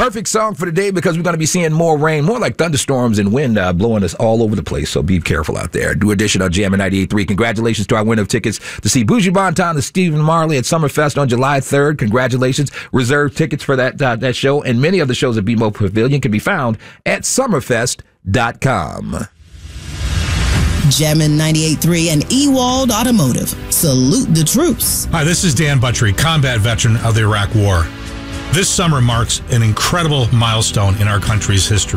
Perfect song for today because we're going to be seeing more rain, more like thunderstorms and wind blowing us all over the place. So be careful out there. New edition of Jammin' 98.3. Congratulations to our winner of tickets to see Bougie Bonton and Stephen Marley at Summerfest on July 3rd. Congratulations. Reserve tickets for that show and many of the shows at BMO Pavilion can be found at summerfest.com. Jammin' 98.3 and Ewald Automotive. Salute the troops. Hi, this is Dan Buttrey, combat veteran of the Iraq War. This summer marks an incredible milestone in our country's history.